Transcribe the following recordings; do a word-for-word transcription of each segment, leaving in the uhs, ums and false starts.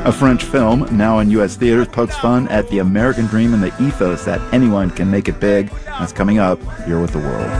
A French film, now in U S theaters, pokes fun at the American dream and the ethos that anyone can make it big. That's coming up here with The World.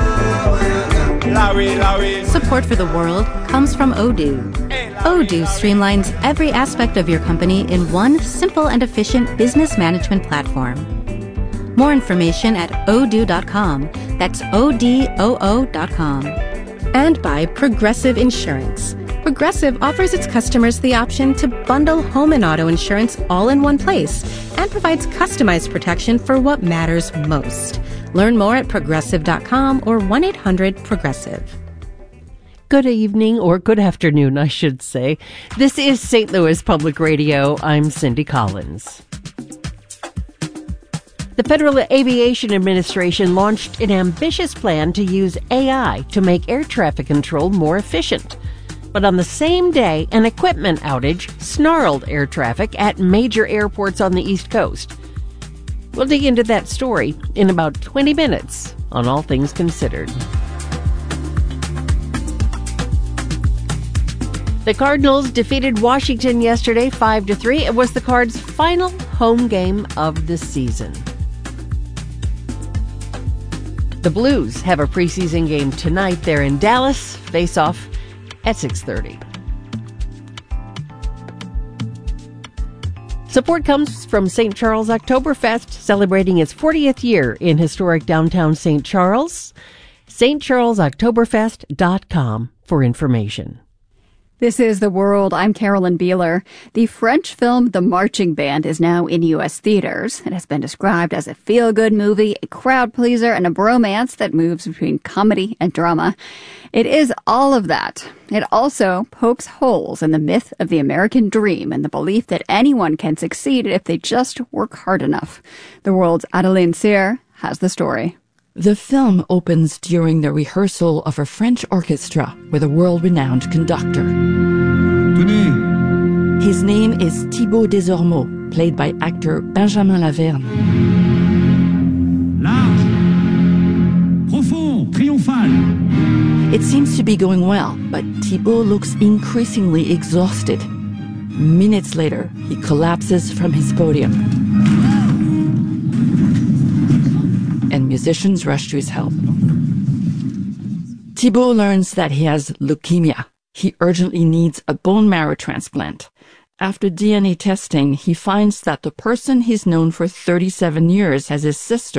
Support for The World comes from Odoo. Odoo streamlines every aspect of your company in one simple and efficient business management platform. More information at odoo dot com. That's O D O O dot com. And by Progressive Insurance. Progressive offers its customers the option to bundle home and auto insurance all in one place and provides customized protection for what matters most. Learn more at progressive dot com or one eight hundred progressive. Good evening, or good afternoon, I should say. This is Saint Louis Public Radio. I'm Cindy Collins. The Federal Aviation Administration launched an ambitious plan to use A I to make air traffic control more efficient. But on the same day, an equipment outage snarled air traffic at major airports on the East Coast. We'll dig into that story in about twenty minutes on All Things Considered. The Cardinals defeated Washington yesterday five to three. It was the Cards' final home game of the season. The Blues have a preseason game tonight. They're in Dallas, face off at six thirty. Support comes from Saint Charles Oktoberfest, celebrating its fortieth year in historic downtown Saint Charles. St Charles Oktoberfest dot com for information. This is The World. I'm Carolyn Beeler. The French film The Marching Band is now in U S theaters. It has been described as a feel-good movie, a crowd pleaser, and a bromance that moves between comedy and drama. It is all of that. It also pokes holes in the myth of the American dream and the belief that anyone can succeed if they just work hard enough. The World's Adeline Cyr has the story. The film opens during the rehearsal of a French orchestra with a world-renowned conductor. Tenez. His name is Thibaut Desormeaux, played by actor Benjamin Laverne. Large, profond, triomphal. It seems to be going well, but Thibaut looks increasingly exhausted. Minutes later, he collapses from his podium. And musicians rush to his help. Thibaut learns that he has leukemia. He urgently needs a bone marrow transplant. After D N A testing, he finds that the person he's known for thirty-seven years as his sister